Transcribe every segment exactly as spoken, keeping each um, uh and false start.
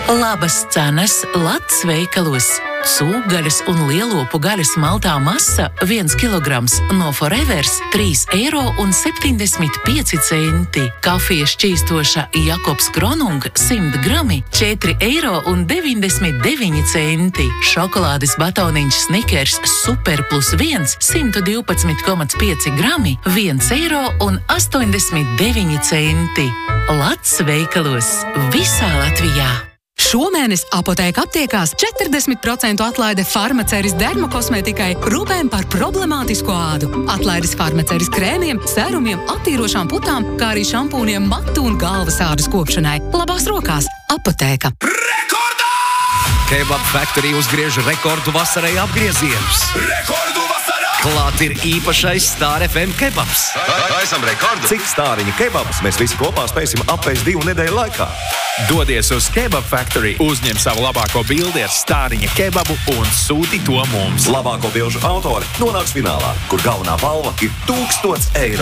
Labas cenas Lats veikalos. Cūgaļas un lielopu gaļas maltā masa viens kilograms no Forevers trīs eiro un septiņdesmit pieci centi. Kafijas šķīstoša Jakobs Kronung simt grami četri eiro un deviņdesmit deviņi centi. Šokolādes batoniņš Snickers Super plus viens simt divpadsmit komats pieci grami viens eiro un astoņdesmit deviņi centi. Lats veikalos visā Latvijā. Šomēnes Apotēka aptiekās četrdesmit procentu atlaide Farmaceris dermokosmētikai rūpēm par problemātisko ādu. Atlaides Farmaceris krēmiem, serumiem, attīrošām putām, kā arī šampūniem matu un galvas ādas kopšanai. Labās rokās Apotēka. Rekordā! Kebab Factory uzgriež rekordu vasarai apgriezienus. Rekordu vasarā! Klāt ir īpašais Star F M kebabs. Taisam rekordu. Cik stāriņa kebabus mēs visi kopā spēsim apēst divu nedēļu laikā? Dodies uz Kebab Factory, uzņem savu labāko bildi ar stāriņa kebabu un sūti to mums. Labāko bilžu autori nonāks finālā, kur galvenā balva ir tūkstots eiro.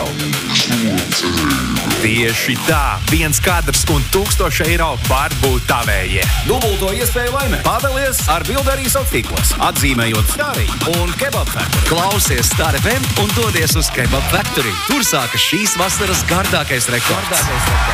Tieši tā, viens kadrs un tūkstoši eiro var būt tavējie. Dubulto iespēju laimēt. Padalies ar bildi arī sociālos tīklos, atzīmējot Stariņu un Kebab Factory. Klausies Star F M un dodies uz Kebab Factory. Tur sākas šīs vasaras gardākais rekords.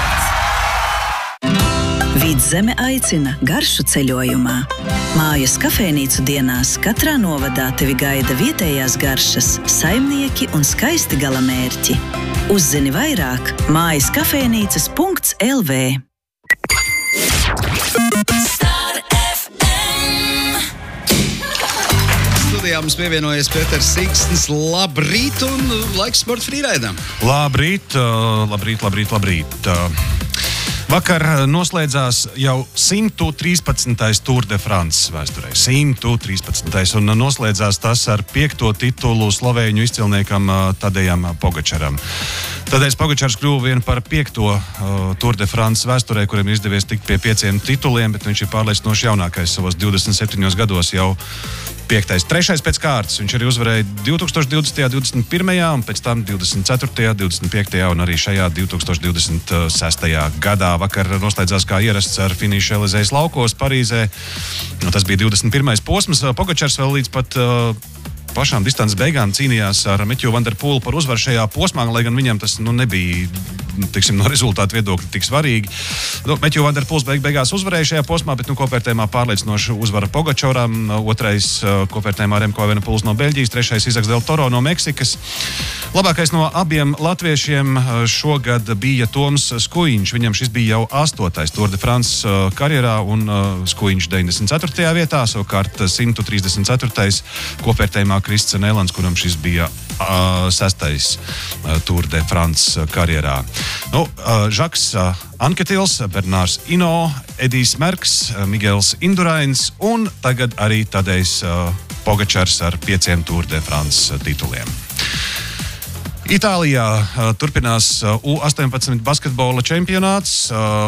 Vidzeme aicina garšu ceļojumā. Mājas kafejnīcu dienās katrā novadā tevi gaida vietējās garšas, saimnieki un skaisti galamērķi. Uzzini vairāk mājas kafejnīcas punkts L V. Studijā mums pievienojies Pēters Siksnis. Labrīt un laiks sporta frīraidam. Labrīt, labrīt, labrīt, labrīt. Vakar noslēdzās jau simt trīspadsmitais Tour de France vēsturē. simt trīspadsmitais un noslēdzās tas ar piekto titulu slovēņu izcilniekam Tadejam Pogačaram. Tadejs Pogačars kļuva vien par piekto uh, Tour de France vēsturē, kuriem izdevies tikt pie pieciem tituliem, bet viņš ir pārliecinoši jaunākais savos divdesmit septiņos gados jau piektais. Trešais pēc kārtas. Viņš arī uzvarēja divtūkstoš divdesmitajā, divdesmit pirmajā un pēc tam divdesmit ceturtajā, divdesmit piektajā un arī šajā divtūkstoš divdesmit sestajā gadā. Vakar noslēdzās kā ierasts ar finišu Elizējas laukos Parīzē. Tas bija divdesmit pirmais posms. Pogačars vēl līdz pat uh, pašām distances beigām cīnījās ar Matthew van der Poelu par uzvaru šajā posmā, lai gan viņam tas nu, nebija tiksim, no rezultātu viedokļa tik svarīgi. Nu, Matthew van der Poels beig beigās uzvarēja šajā posmā, bet nu, kopvērtējumā pārliecinoši uzvara Pogačaram, otrais kopvērtējumā Remco Evenepoels no Beļģijas, trešais Izaks del Toro no Meksikas. Labākais no abiem latviešiem šogad bija Toms Skujiņš. Viņam šis bija jau astotais Tour de France karjerā un Skujiņš deviņdesmit ceturtajā vietā, savukārt simt trīsdesmit ceturtais kopvērtējumā Krists Nēlands, kuram šis bija uh, sestais uh, Tour de France karjerā. Nu, uh, Žaks uh, Anketils, Bernārs Ino, Edijs Merks, uh, Miguels Indurains un tagad arī Tadejs uh, Pogačars ar pieciem Tour de France tituliem. Itālijā uh, turpinās uh, U astoņpadsmit basketbola čempionāts. Uh,